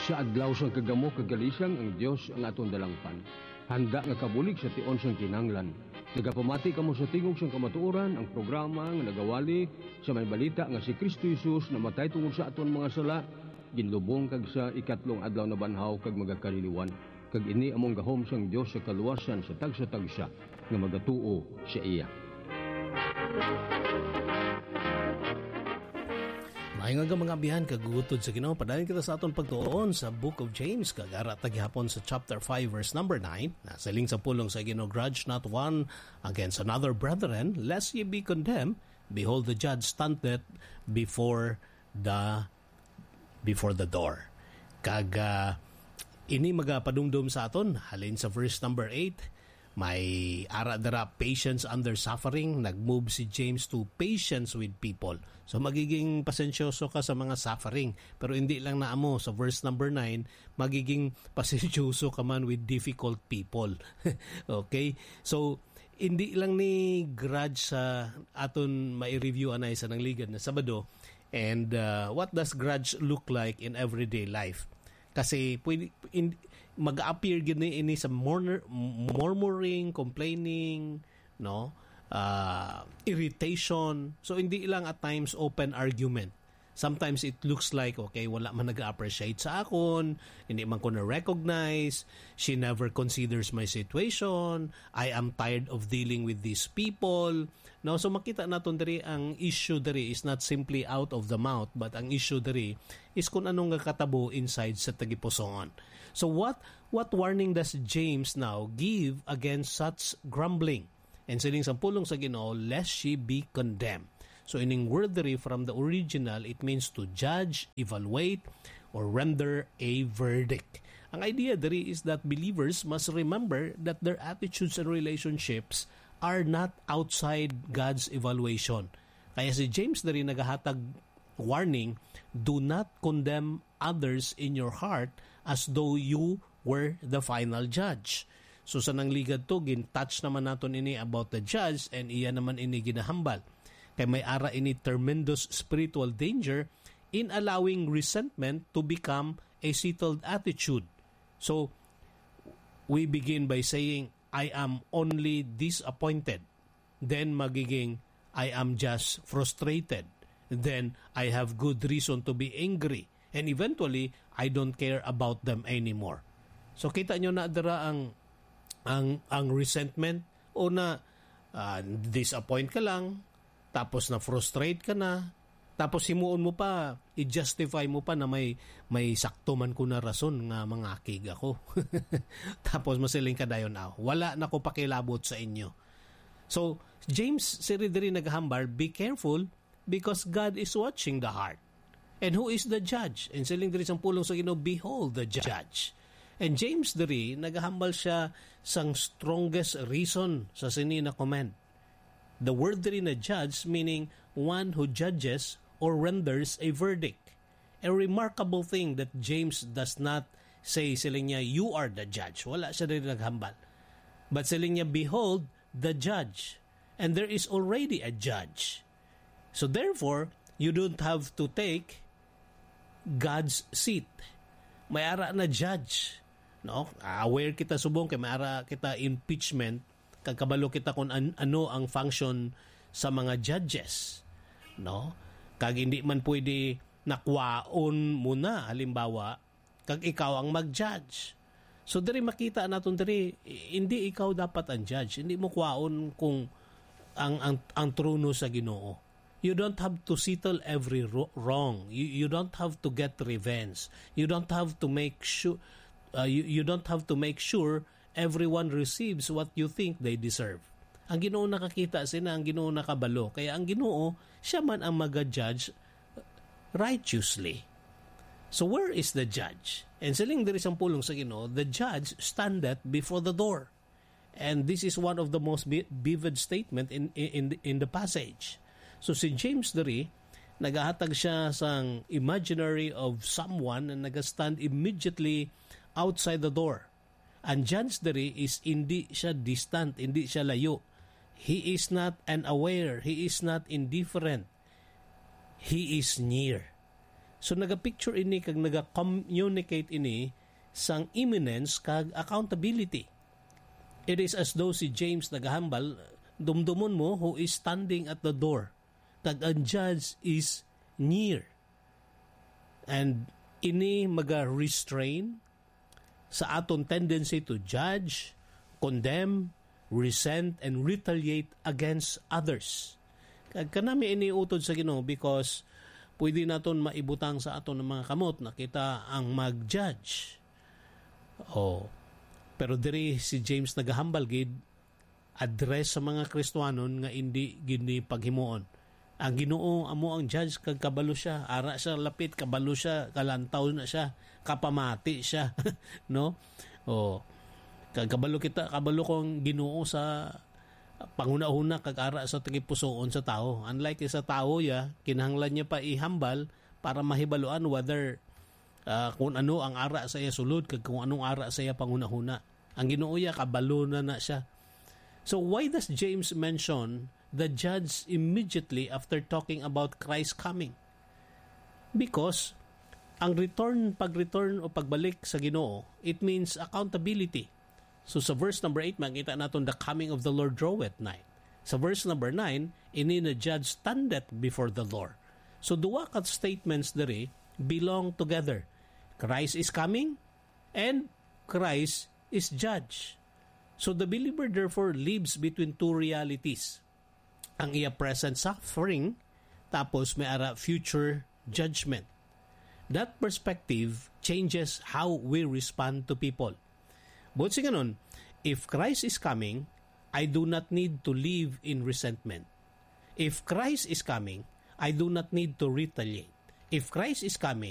Sa adlaw sang kagamo kagalisang ang Dios ang aton dalangpan. Handa nga kabulig sa tion sang kinanglan. Nagapamati kamo sa tingog sang kamatuoran ang programa nga nagawali sa may balita nga si Kristo Jesus namatay tungod sa aton mga sala, ginlubong kag sa ikatlong adlaw na banhaw kag magakaliliwan. Kag ini among gahom sang Dios sa kaluwasan sa tagsa-tagsa nga magatuo sa iya. Maayong nga mga abihan kagutod sa Ginoo, padayon kita sa aton pagtuon sa Book of James, kagara taghapon sa chapter 5 verse number 9. Nasa ling sa pulong sa Ginoo, grudge not one against another, brethren, lest ye be condemned. Behold, the judge standeth before the door. Ini magapadumdum sa aton halin sa verse number 8. May ara-dara patience under suffering. Nag-move si James to patience with people. So magiging pasensyoso ka sa mga suffering. Pero hindi lang naamo sa verse number 9, magiging pasensyoso ka man with difficult people. Okay? So hindi lang ni grudge sa aton mai-review anay sa nangligad na Sabado. And what does grudge look like in everyday life? Kasi mag-appear gini ini sa murmuring, complaining, no? Irritation. So hindi lang at times open argument. Sometimes it looks like, okay, wala man nag-appreciate sa akon, hindi man ko na-recognize, she never considers my situation, I am tired of dealing with these people. No? So makita natin diri ang issue diri is not simply out of the mouth, but ang issue diri is kung anong katabo inside sa tagipusoon. So what warning does James now give against such grumbling? And siling sa pulong sa Ginoo, lest she be condemned. So ining word diri from the original, it means to judge, evaluate, or render a verdict. Ang idea diri is that believers must remember that their attitudes and relationships are not outside God's evaluation. Kaya si James diri nagahatag warning, do not condemn others in your heart as though you were the final judge. So sa nangligad to, gin-touch naman naton ini about the judge and iya naman ini ginahambal. Kaya may ara ini tremendous spiritual danger in allowing resentment to become a settled attitude. So, we begin by saying, I am only disappointed. Then magiging, I am just frustrated. Then, I have good reason to be angry. And eventually, I don't care about them anymore. So, kita nyo na dara ang resentment o na disappoint ka lang, tapos na frustrate ka na, tapos himuon mo pa, i-justify mo pa na may sakto man ko na rason nga mangakig ako. Tapos masiling ka dayon wala na ko pakilabot sa inyo. So James siridiri naghambar, be careful because God is watching the heart. And who is the judge? And siling diri sang pulong sa Ginoo, behold the judge. And James diri nagahambal siya sang strongest reason sa sini na comment. The word diri na judge meaning one who judges or renders a verdict. A remarkable thing that James does not say siling niya, you are the judge. Wala siya diri naghambal. But siling niya, behold the judge. And there is already a judge. So therefore, you don't have to take God's seat. May ara na judge. No? Aware kita subong kay may ara kita impeachment, kagkabalo kita kung ano ang function sa mga judges, no? Kag hindi man pwede nakwaon muna halimbawa kag ikaw ang mag-judge. So diri makita naton diri, hindi ikaw dapat ang judge, hindi mo kwaon kung ang trono sa Ginoo. You don't have to settle every wrong. You don't have to get revenge. You don't have to make sure you don't have to make sure everyone receives what you think they deserve. Ang Ginoo nakakita sina, ang Ginoo nakabalo. Kaya ang Ginoo, siya man ang mag-judge righteously. So where is the judge? And siling diri sang pulong sa Ginoo, the judge standeth before the door. And this is one of the most vivid statement in the passage. So si James diri nagahatag siya sang imaginary of someone na nagastand immediately outside the door. Ang judge diri is hindi siya distant, hindi siya layo. He is not unaware, he is not indifferent. He is near. So naga-picture ini kag naga-communicate ini sang imminence kag accountability. It is as though si James nagahambal, dumdumon mo who is standing at the door, kag ang judge is near. And ini maga-restrain sa aton tendency to judge, condemn, resent, and retaliate against others. Kag kanami ini utod sa Ginoo because pwede naton maibutang sa aton ng mga kamot na kita ang mag-judge. Pero diri si James nagahambal gid address sa mga Kristiyanon nga hindi gini paghimuon. Ang Ginoo amo ang judge kag kabalo siya, ara siya lapit, kabalo siya, kalantaw na siya, kapamati siya, no? Kag kabalo kong Ginoo sa panguna-una kag ara sa tagipusoon sa tao. Unlike sa tao kinahanglan niya pa ihambal para mahibaluan whether kung ano ang ara sa iya sulod kag kung anong ara sa iya panguna-una. Ang Ginoo kabalo na siya. So why does James mention the judge immediately after talking about Christ's coming? Because ang pag-return o pagbalik sa Ginoo, it means accountability. So sa verse number 8, makita natin the coming of the Lord draweth nigh. Sa verse number 9, ini na judge standeth before the Lord. So duwa ka statements diri belong together. Christ is coming and Christ is judge. So the believer therefore lives between two realities. Ang iya present suffering, tapos may ara future judgment. That perspective changes how we respond to people. But sa ganun, if Christ is coming, I do not need to live in resentment. If Christ is coming, I do not need to retaliate. If Christ is coming,